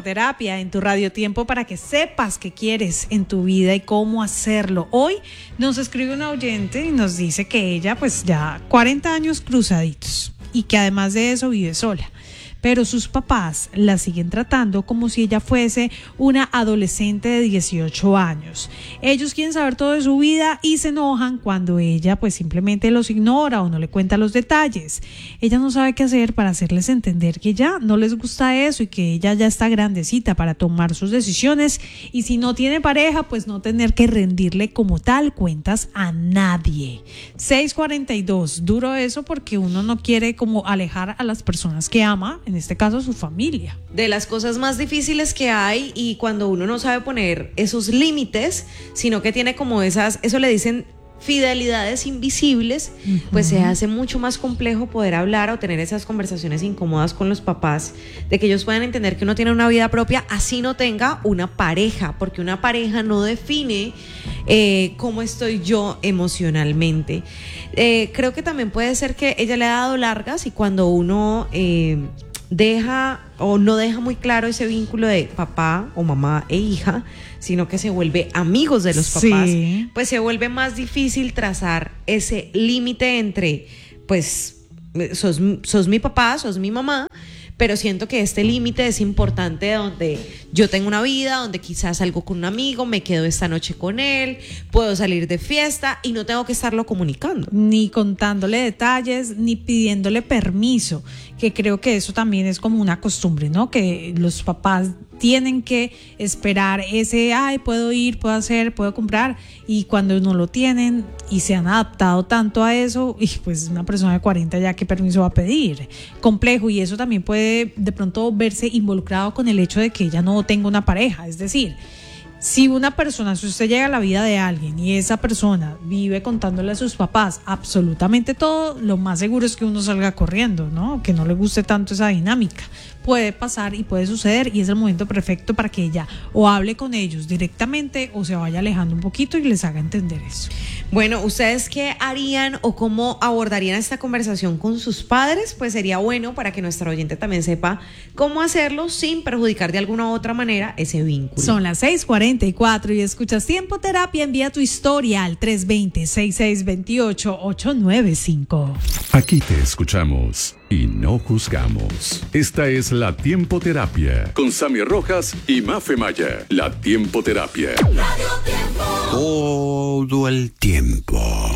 Terapia en tu Radio Tiempo para que sepas qué quieres en tu vida y cómo hacerlo. Hoy nos escribe una oyente y nos dice que ella pues ya 40 años cruzaditos y que además de eso vive sola. Pero sus papás la siguen tratando como si ella fuese una adolescente de 18 años. Ellos quieren saber todo de su vida y se enojan cuando ella pues simplemente los ignora o no le cuenta los detalles. Ella no sabe qué hacer para hacerles entender que ya no les gusta eso y que ella ya está grandecita para tomar sus decisiones y si no tiene pareja pues no tener que rendirle como tal cuentas a nadie. 6:42, duro eso porque uno no quiere como alejar a las personas que ama, en este caso su familia. De las cosas más difíciles que hay y cuando uno no sabe poner esos límites, sino que tiene como esas, eso le dicen fidelidades invisibles, pues se hace mucho más complejo poder hablar o tener esas conversaciones incómodas con los papás, de que ellos puedan entender que uno tiene una vida propia, así no tenga una pareja, porque una pareja no define cómo estoy yo emocionalmente. Creo que también puede ser que ella le ha dado largas y cuando uno deja o no deja muy claro ese vínculo de papá o mamá e hija, sino que se vuelve amigos de los papás, sí, pues se vuelve más difícil trazar ese límite entre, pues, sos mi papá, sos mi mamá, pero siento que este límite es importante donde yo tengo una vida, donde quizás salgo con un amigo, me quedo esta noche con él, puedo salir de fiesta y no tengo que estarlo comunicando. Ni contándole detalles, ni pidiéndole permiso, que creo que eso también es como una costumbre, ¿no? Que los papás tienen que esperar ese, ay, puedo ir, puedo hacer, puedo comprar, y cuando no lo tienen y se han adaptado tanto a eso, y pues una persona de 40 ya qué permiso va a pedir, complejo, y eso también puede de pronto verse involucrado con el hecho de que ella no tenga una pareja, es decir, si usted llega a la vida de alguien y esa persona vive contándole a sus papás absolutamente todo, lo más seguro es que uno salga corriendo, ¿no? Que no le guste tanto esa dinámica. Puede pasar y puede suceder y es el momento perfecto para que ella o hable con ellos directamente o se vaya alejando un poquito y les haga entender eso. Bueno, ¿ustedes qué harían o cómo abordarían esta conversación con sus padres? Pues sería bueno para que nuestra oyente también sepa cómo hacerlo sin perjudicar de alguna u otra manera ese vínculo. Son las 6:44 y escuchas Tiempo Terapia. Envía tu historia al 320-6628-895. Aquí te escuchamos y no juzgamos. Esta es la Tiempo Terapia con Sammy Rojas y Mafe Maya. La Tiempo Terapia. Todo el tiempo.